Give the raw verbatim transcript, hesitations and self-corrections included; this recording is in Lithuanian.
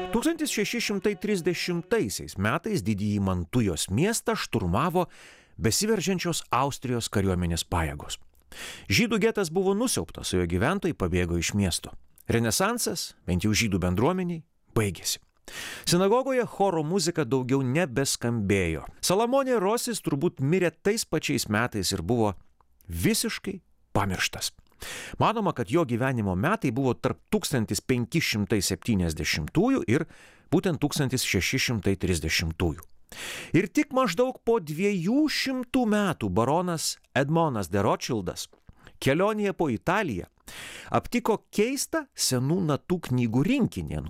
tūkstantis šeši šimtai trisdešimtaisiais metais didįjį Mantujos miestą šturmavo besiveržiančios Austrijos kariuomenės pajėgos. Žydų getas buvo nusiaubtas, o jo gyventojai pabėgo iš miesto. Renesansas, bent jau žydų bendruomeniai, baigėsi. Sinagogoje choro muzika daugiau nebeskambėjo. Salamonė Rosis turbūt mirė tais pačiais metais ir buvo visiškai pamirštas. Manoma, kad jo gyvenimo metai buvo tarp tūkstantis penki šimtai septyniasdešimtųjų ir būtent tūkstantis šeši šimtai trisdešimtųjų. Ir tik maždaug po dviejų šimtų metų baronas Edmonas de Rothschildas kelionėje po Italiją aptiko keistą senų natų knygų rinkinį, ant